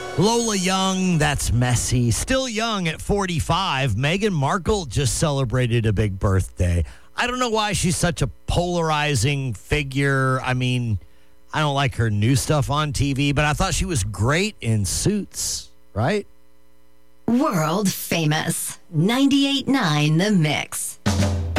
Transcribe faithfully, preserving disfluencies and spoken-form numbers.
Lola Young, that's messy. Still young at forty-five. Meghan Markle just celebrated a big birthday. I don't know why she's such a polarizing figure. I mean, I don't like her new stuff on T V, but I thought she was great in Suits, right? World famous. ninety-eight point nine The Mix.